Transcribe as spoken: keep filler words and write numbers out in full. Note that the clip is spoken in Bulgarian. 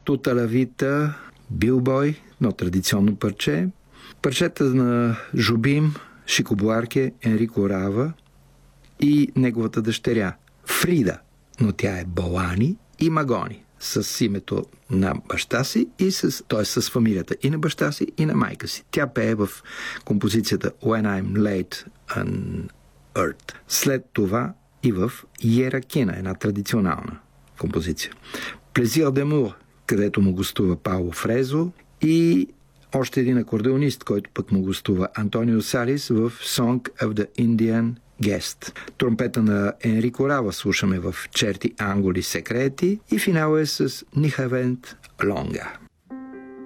Тута ла вита, Билбой, но традиционно парче. Парчета на Жубим, Шико Буарке, Енрико Рава и неговата дъщеря Фрида, но тя е Болани и Магони, с името на баща си, и с, т.е. с фамилията и на баща си, и на майка си. Тя пее в композицията When I'm Late on Earth. След това и в Еракина, една традиционална композиция. Плезир демур, където му гостува Пауло Фрезо, и още един акордеонист, който пък му гостува Антонио Салис в Song of the Indian Guest. Тромпета на Енрико Рава слушаме в Черти Анголи Секрети и финал е с Нихавент Лонга.